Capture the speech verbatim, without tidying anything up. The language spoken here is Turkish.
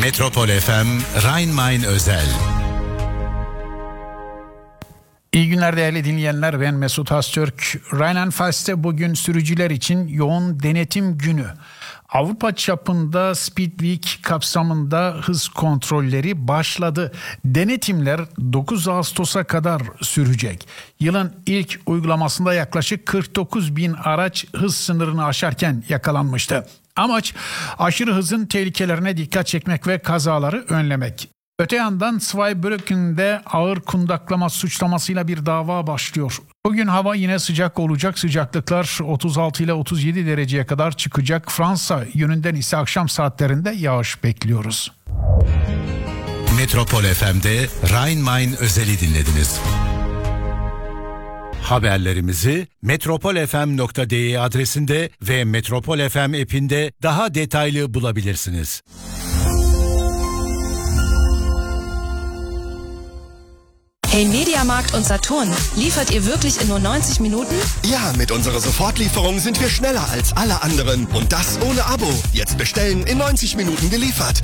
Metropol F M Rhein-Main özel. İyi günler değerli dinleyenler, ben Mesut Öztürk. Rheinland-Pfalz'te bugün sürücüler için yoğun denetim günü. Avrupa çapında Speed Week kapsamında hız kontrolleri başladı. Denetimler dokuz Ağustos'a kadar sürecek. Yılın ilk uygulamasında yaklaşık kırk dokuz bin araç hız sınırını aşarken yakalanmıştı. Amaç aşırı hızın tehlikelerine dikkat çekmek ve kazaları önlemek. Öte yandan Zweibrücken'de ağır kundaklama suçlamasıyla bir dava başlıyor. Bugün hava yine sıcak olacak. Sıcaklıklar otuz altı ile otuz yedi dereceye kadar çıkacak. Fransa yönünden ise akşam saatlerinde yağış bekliyoruz. Metropol F M'de Rhein-Main özeli dinlediniz. Haberlerimizi metropolfm nokta de adresinde ve Metropol F M app'inde daha detaylı bulabilirsiniz. Hey Mediamarkt und Saturn, liefert ihr wirklich in nur neunzig Minuten? Ja, mit unserer Sofortlieferung sind wir schneller als alle anderen. Und das ohne Abo. Jetzt bestellen, in neunzig Minuten geliefert.